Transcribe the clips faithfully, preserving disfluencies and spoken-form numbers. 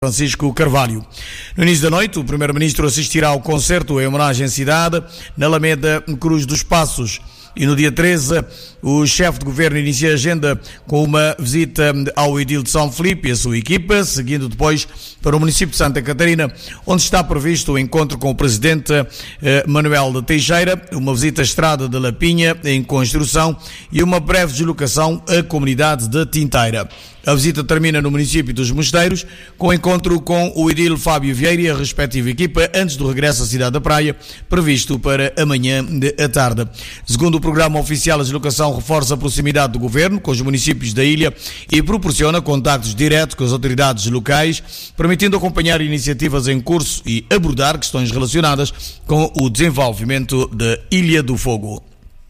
Francisco Carvalho. No início da noite, o primeiro-ministro assistirá ao concerto em homenagem à cidade na Alameda Cruz dos Passos. E no dia treze, o chefe de governo inicia a agenda com uma visita ao edil de São Filipe e a sua equipa, seguindo depois para o município de Santa Catarina, onde está previsto o encontro com o presidente eh, Manuel de Teixeira, uma visita à estrada de Lapinha em construção e uma breve deslocação à comunidade de Tinteira. A visita termina no município dos Mosteiros, com o encontro com o edil Fábio Vieira e a respectiva equipa antes do regresso à cidade da Praia, previsto para amanhã à tarde. Segundo o programa oficial, a deslocação reforça a proximidade do governo com os municípios da ilha e proporciona contactos diretos com as autoridades locais, permitindo acompanhar iniciativas em curso e abordar questões relacionadas com o desenvolvimento da Ilha do Fogo.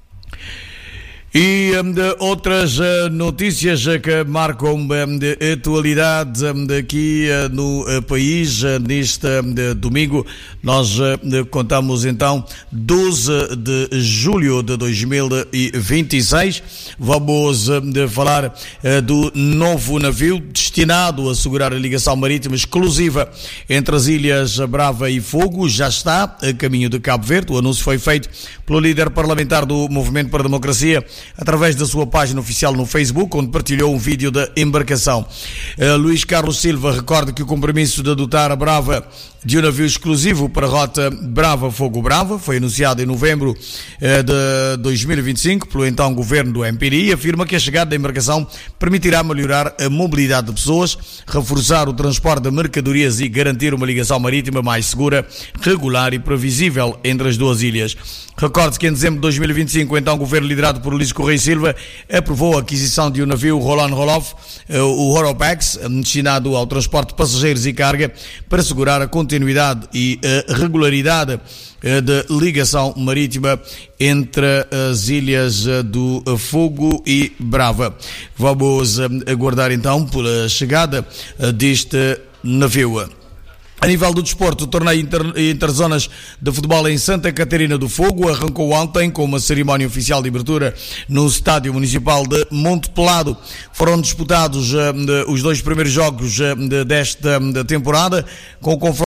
E um, de outras uh, notícias uh, que marcam um, de atualidade um, de aqui uh, no uh, país, uh, neste um, de domingo, nós uh, de, contamos então doze de julho de dois mil e vinte e seis. Vamos uh, de falar uh, do novo navio destinado a assegurar a ligação marítima exclusiva entre as Ilhas Brava e Fogo. Já está a caminho de Cabo Verde. O anúncio foi feito pelo líder parlamentar do Movimento para a Democracia, através da sua página oficial no Facebook, onde partilhou um vídeo da embarcação. Uh, Luís Carlos Silva recorda que o compromisso de adotar a Brava de um navio exclusivo para a rota Brava-Fogo-Brava foi anunciado em novembro uh, de dois mil e vinte e cinco pelo então governo do M P D e afirma que a chegada da embarcação permitirá melhorar a mobilidade de pessoas, reforçar o transporte de mercadorias e garantir uma ligação marítima mais segura, regular e previsível entre as duas ilhas. Recorde-se que em dezembro de dois mil e vinte e cinco, o então governo liderado por Luís Correia Silva aprovou a aquisição de um navio Roll-on-Roll-off, o Horopex, destinado ao transporte de passageiros e carga, para assegurar a continuidade e a regularidade de ligação marítima entre as Ilhas do Fogo e Brava. Vamos aguardar então pela chegada deste navio. A nível do desporto, o torneio inter, interzonas de futebol em Santa Catarina do Fogo arrancou ontem com uma cerimónia oficial de abertura no Estádio Municipal de Monte Pelado. Foram disputados uh, de, os dois primeiros jogos uh, de, desta de temporada, com o confronto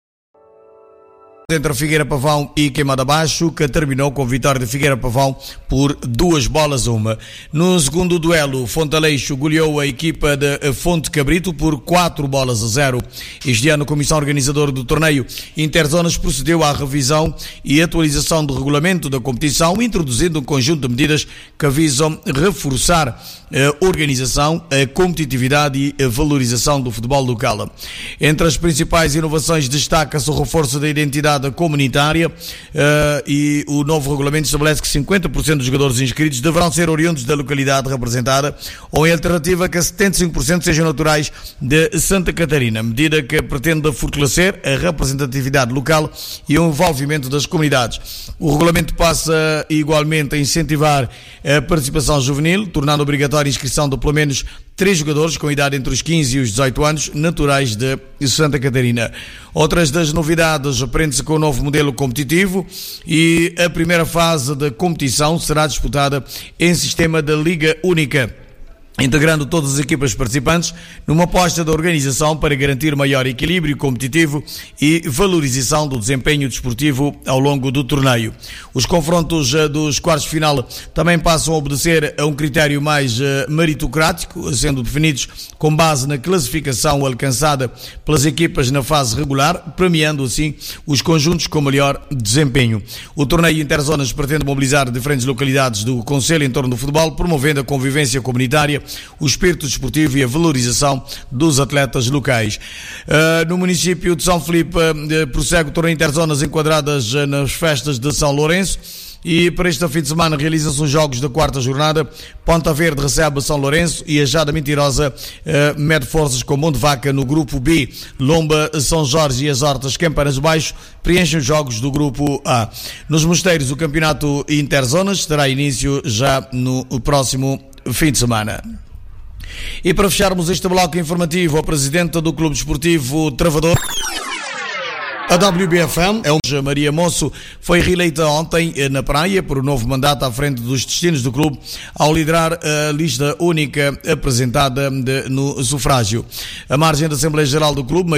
entre Figueira Pavão e Queimada Baixo, que terminou com a vitória de Figueira Pavão por duas bolas a uma. No segundo duelo, Fontaleixo goleou a equipa de Fonte Cabrito por quatro bolas a zero. Este ano, a comissão organizadora do torneio Interzonas procedeu à revisão e atualização do regulamento da competição, introduzindo um conjunto de medidas que visam reforçar a organização, a competitividade e a valorização do futebol local. Entre as principais inovações destaca-se o reforço da identidade comunitária uh, e o novo regulamento estabelece que cinquenta por cento dos jogadores inscritos deverão ser oriundos da localidade representada ou, em alternativa, que setenta e cinco por cento sejam naturais de Santa Catarina, medida que pretende fortalecer a representatividade local e o envolvimento das comunidades. O regulamento passa igualmente a incentivar a participação juvenil, tornando obrigatória a inscrição de pelo menos três jogadores com idade entre os quinze e os dezoito anos, naturais de Santa Catarina. Outras das novidades prende-se com o novo modelo competitivo e a primeira fase da competição será disputada em sistema de Liga Única, integrando todas as equipas participantes numa aposta da organização para garantir maior equilíbrio competitivo e valorização do desempenho desportivo ao longo do torneio. Os confrontos dos quartos de final também passam a obedecer a um critério mais meritocrático, sendo definidos com base na classificação alcançada pelas equipas na fase regular, premiando assim os conjuntos com melhor desempenho. O torneio Interzonas pretende mobilizar diferentes localidades do concelho em torno do futebol, promovendo a convivência comunitária, o espírito desportivo e a valorização dos atletas locais. Uh, no município de São Filipe uh, prossegue o torneio Interzonas enquadradas uh, nas festas de São Lourenço. E para este fim de semana realizam-se os jogos da quarta jornada. Ponta Verde recebe São Lourenço e a Jada Mentirosa uh, mede forças com Monte Vaca no grupo B. Lomba, São Jorge e as Hortas Campanas Baixo preenchem os jogos do grupo A. Nos Mosteiros, o campeonato Interzonas terá início já no próximo fim de semana. E para fecharmos este bloco informativo, a presidenta do Clube Desportivo Travador, A W B F M, é um Maria Moço, foi reeleita ontem na Praia por um novo mandato à frente dos destinos do clube, ao liderar a lista única apresentada de, no sufrágio. A margem da Assembleia Geral do clube,